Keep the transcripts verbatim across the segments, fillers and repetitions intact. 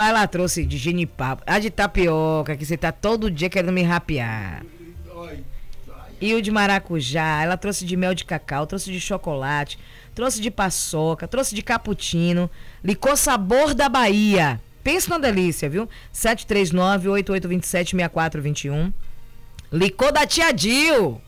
ela trouxe de genipapo, a de tapioca, que você tá todo dia querendo me rapear. E o de maracujá, ela trouxe de mel de cacau, trouxe de chocolate, trouxe de paçoca, trouxe de cappuccino, licor sabor da Bahia. Pensa numa delícia, viu? sete três nove, oito oito dois sete, seis quatro dois um. Licor da Tia Dil.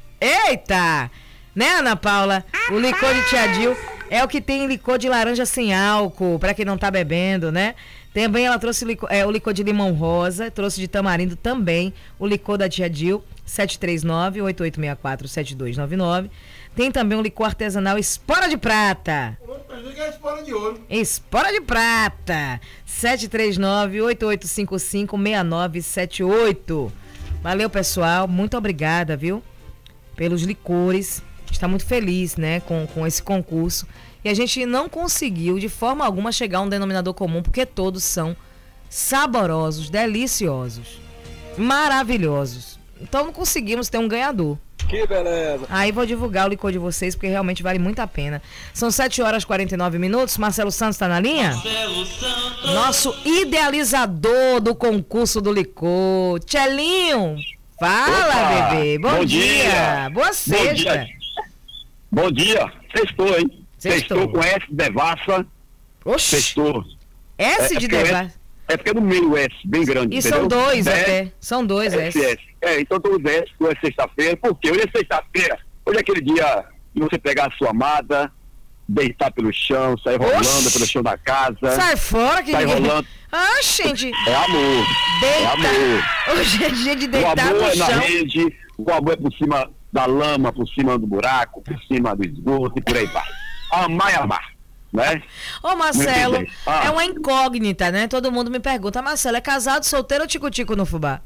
Eita! Né, Ana Paula? O licor de Tia Dil é o que tem licor de laranja sem álcool, pra quem não tá bebendo, né? Também ela trouxe o licor, é, o licor de limão rosa, trouxe de tamarindo também, o licor da Tia Dil, sete três nove, oito oito seis quatro, sete dois nove nove. Tem também o licor artesanal Espora de Prata. É espora de ouro. Espora de Prata, sete três nove, oito oito cinco cinco, seis nove sete oito. Valeu, pessoal, muito obrigada, viu? Pelos licores. Está muito feliz, né, com, com esse concurso. E a gente não conseguiu, de forma alguma, chegar a um denominador comum, porque todos são saborosos, deliciosos, maravilhosos. Então não conseguimos ter um ganhador. Que beleza. Aí vou divulgar o licor de vocês, porque realmente vale muito a pena. São sete horas e quarenta e nove minutos. Marcelo Santos está na linha? Marcelo Santos. Nosso idealizador do concurso do licor. Tchelinho, fala, Opa, bebê. Bom, bom dia. dia. Boa Bom sexta. dia. Bom dia. Sextou, hein? Sextou. Sextou com S de devassa. Oxi. Sextou. S É, de é porque o debate. S- É porque é no meio o S, bem grande. E entendeu? são dois É, até. São dois S, S. S. É, então todos os S, hoje é sexta-feira. Por quê? Hoje é sexta-feira. Hoje é aquele dia de você pegar a sua amada, deitar pelo chão, sair rolando Oxi. pelo chão da casa. Sai fora que Sai ninguém... rolando. Ah, gente. É amor. É Deita. amor. Hoje é dia de O deitar amor no é na chão. rede, o amor é por cima da lama, por cima do buraco, por cima do esgoto e por aí vai. Amar e amar, né? Ô, Marcelo, Muito bem. Ah. é uma incógnita, né? Todo mundo me pergunta, Marcelo, é casado, solteiro ou tico-tico no fubá?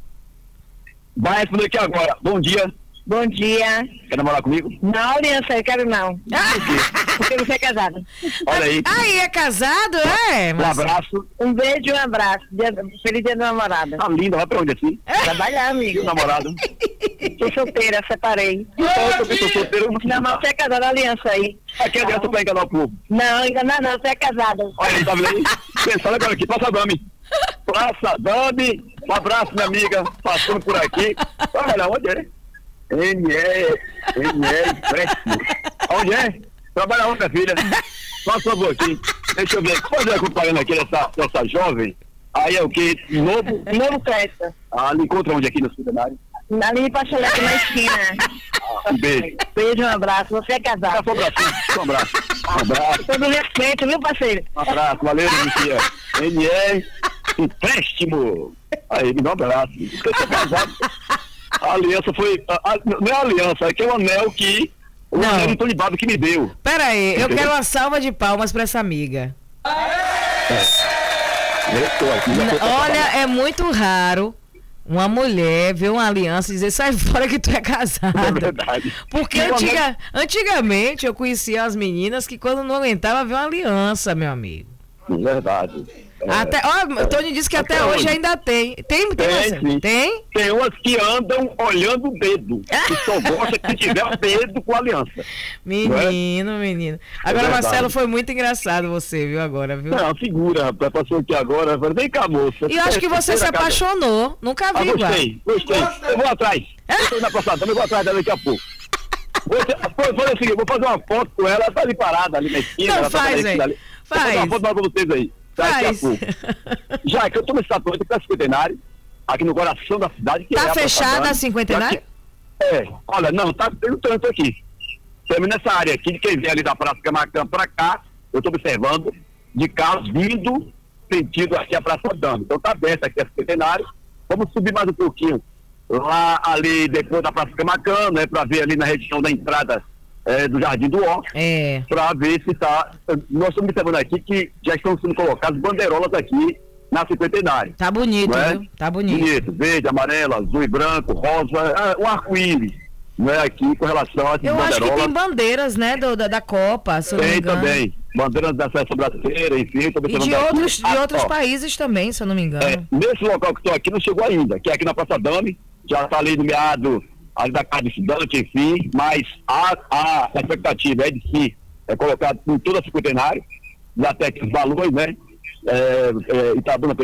Vai responder aqui agora. Bom dia. Bom dia. Quer namorar comigo? Não, aliança, eu quero não. Porque você é casado. Olha aí. Aí, é casado, é? Um Marcelo? abraço. Um beijo e um abraço. Dia, feliz dia do namorado. Tá linda, vai pra onde assim? Trabalhar, E o amigo. namorado? Sou solteira, separei. Então, eu também sou solteiro. Não, mas você é casado, aliança aí. Aqui adianta pra enganar o povo. Não, enganar não, você é casado. Olha aí, tá vendo aí? Pensando agora aqui, passa a Dami. Praça Dami. Um abraço, minha amiga. Passando por aqui. Olha, onde é? N E, N E, empréstimo. Onde é? Trabalha onde, minha filha? Só favor aqui. Deixa eu ver. Pois é, acompanhando aqui essa, essa jovem. Aí é o que? Novo? Novo festa. Ah, me encontra onde aqui no centenário? Na linha Pacholete na esquina. Um beijo. Beijo, um abraço. Você é Dá casado. só um abraço. Só um abraço. Um abraço. Todo respeito, viu, parceiro? Um abraço. Valeu, Lucia. N E, empréstimo. Aí, me dá um abraço. Porque eu sou casado. A aliança foi... A, a, não é a aliança, é que é o anel que... O Não. anel de Tony Bado que me deu. Pera aí, eu Entendeu? quero uma salva de palmas pra essa amiga. Eu tô aqui, já tô pra Olha, falar. é muito raro uma mulher ver uma aliança e dizer, sai fora que tu é É casado. verdade. Porque E o antiga, anel- antigamente eu conhecia as meninas que quando não aguentava ver uma aliança, meu amigo. Verdade. É, Até, ó, o Tony disse que até, Até hoje hoje. ainda tem. Tem, tem, Tem, Marcelo? sim. Tem? Tem umas que andam olhando o dedo. Que só gosta que tiver o dedo com a aliança. Menino, menino. Agora, verdade. Marcelo, foi muito engraçado você, viu, agora, viu? Não, figura, rapaz. Passou aqui agora. Falei, vem cá, moça. E eu acho que você se Terceira casa. apaixonou. Nunca Ah, vi igual. gostei, gostei. Eu vou atrás. Eu tô na passada, eu vou atrás dela daqui a pouco. Vou, vou fazer o seguinte, vou fazer uma foto com ela, ela tá ali parada, ali na esquina. Não, ela tá faz, ali, velho. ali. Vou fazer uma Faz. foto mais pra vocês aí. Daqui a Faz. pouco. Já que eu tô nesse tatuagem pra cinquentenário, aqui no coração da cidade. Que Tá é a fechada Praça a Dami. cinquentenário? É, olha, não, tá tendo tanto aqui. Estamos nessa área aqui, de quem vem ali da Praça Camacan pra cá, eu tô observando, de carros vindo, sentido aqui a Praça Dami. Então tá aberto aqui a cinquentenário. Vamos subir mais um pouquinho. Lá ali, depois da Praça Camacan, né, pra ver ali na região da entrada é, do Jardim do Ó, É. para ver se está. Nós estamos observando aqui que já estão sendo colocadas bandeirolas aqui na cinquentenário. Tá bonito, Não é? viu? Tá bonito. Bonito, verde, amarelo, azul e branco, rosa, ah, um arco-íris, não é? Aqui com relação a essas Eu acho que bandeirolas. tem bandeiras, né, do, da, da Copa, se eu não me Tem engano. também, bandeiras da seleção brasileira, enfim. estou E observando de aqui. outros, de Ah, outros ó, países também, se eu não me engano. é, nesse local que estou aqui não chegou ainda, que é aqui na Praça Dami, já está ali no meado ali da casa do estudante, enfim, mas a, a, a expectativa é de se é, colocar em toda a cinquentenário, até que os valores, né, é, é, Itabuna